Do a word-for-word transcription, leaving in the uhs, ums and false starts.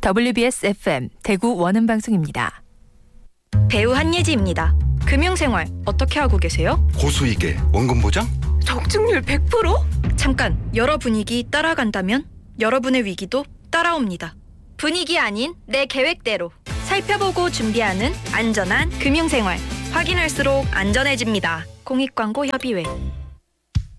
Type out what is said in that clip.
더블유비에스 에프엠 대구 원음방송입니다. 배우 한예지입니다. 금융생활 어떻게 하고 계세요? 고수익에 원금 보장? 적중률 백 퍼센트? 잠깐, 여러 분위기 따라간다면 여러분의 위기도 따라옵니다. 분위기 아닌 내 계획대로 살펴보고 준비하는 안전한 금융생활. 확인할수록 안전해집니다. 공익광고 협의회.